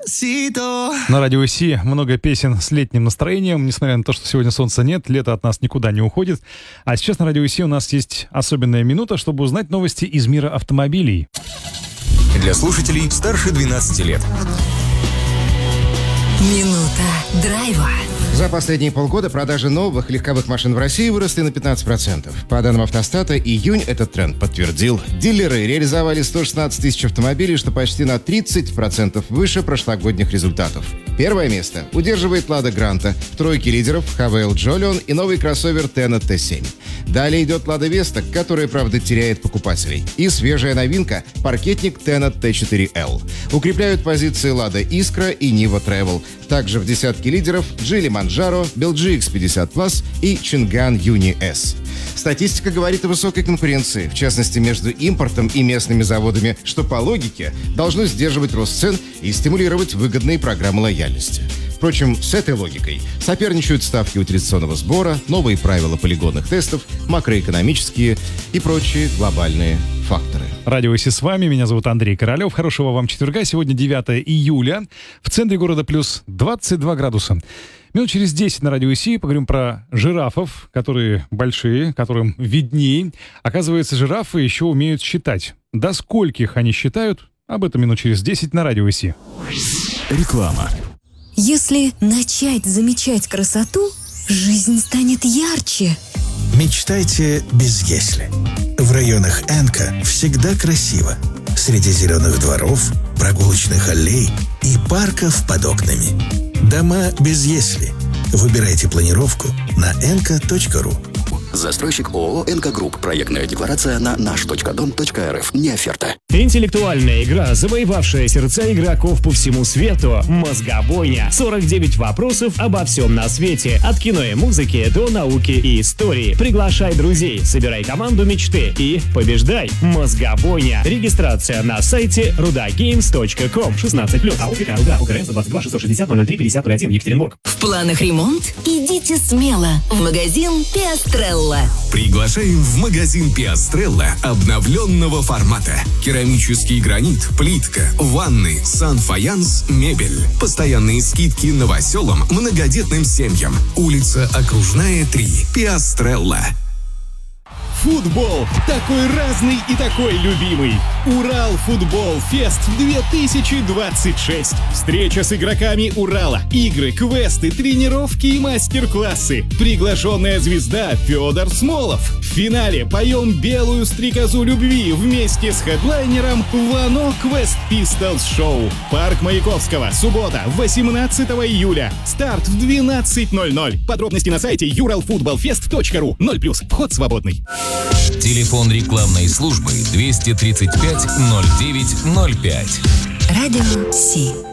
На радио Си много песен с летним настроением. Несмотря на то, что сегодня солнца нет, лето от нас никуда не уходит. А сейчас на радио Си у нас есть особенная минута, чтобы узнать новости из мира автомобилей. Для слушателей старше 12 лет. Минута драйва. За последние полгода продажи новых легковых машин в России выросли на 15%. По данным автостата, июнь этот тренд подтвердил. Дилеры реализовали 116 тысяч автомобилей, что почти на 30% выше прошлогодних результатов. Первое место удерживает Лада Гранта, в тройке лидеров Хавейл Джолион и новый кроссовер Тена Т7. Далее идет Лада Веста, которая, правда, теряет покупателей. И свежая новинка – паркетник Тена Т4Л. Укрепляют позиции Лада Искра и Нива Travel. Также в десятке лидеров Джили Манджаро, Белджи X50 Plus и Чинган Юни S. Статистика говорит о высокой конкуренции, в частности между импортом и местными заводами, что по логике должно сдерживать рост цен и стимулировать выгодные программы лояльности. Впрочем, с этой логикой соперничают ставки утилизационного сбора, новые правила полигонных тестов, макроэкономические и прочие глобальные факторы. Радио Си с вами, меня зовут Андрей Королев. Хорошего вам четверга. Сегодня 9 июля. В центре города плюс 22 градуса. Минут через 10 на радио Си поговорим про жирафов, которые большие, которым видней. Оказывается, жирафы еще умеют считать. До скольких они считают? Об этом минут через 10 на радио Си. Реклама. Если начать замечать красоту, жизнь станет ярче. Мечтайте без «если». В районах Энка всегда красиво. Среди зеленых дворов, прогулочных аллей и парков под окнами. Дома без «если». Выбирайте планировку на enka.ru. Застройщик ООО «Энка Групп». Проектная декларация на наш.дом.рф. Не оферта. Интеллектуальная игра, завоевавшая сердца игроков по всему свету. Мозгобойня. 49 вопросов обо всем на свете. От кино и музыки до науки и истории. Приглашай друзей, собирай команду мечты и побеждай. Мозгобойня. Регистрация на сайте rudagames.com. 16+. АО «Руда». УКРС 22 660 03 50 Екатеринбург. В планах ремонт? Идите смело в магазин Пиастрелла. Приглашаем в магазин Пиастрелла обновленного формата. Керамический гранит, плитка, ванны, санфаянс, мебель. Постоянные скидки новоселам, многодетным семьям. Улица Окружная, 3. Пиастрелла. Футбол. Такой разный и такой любимый. Урал Футбол Фест 2026. Встреча с игроками Урала. Игры, квесты, тренировки и мастер-классы. Приглашенная звезда Федор Смолов. В финале поем белую стрекозу любви вместе с хедлайнером Вано Квест Пистолс Шоу. Парк Маяковского. Суббота, 18 июля. Старт в 12:00. Подробности на сайте uralfutbolfest.ru. 0+. Вход свободный. Телефон рекламной службы 235 09 05. Радио Си.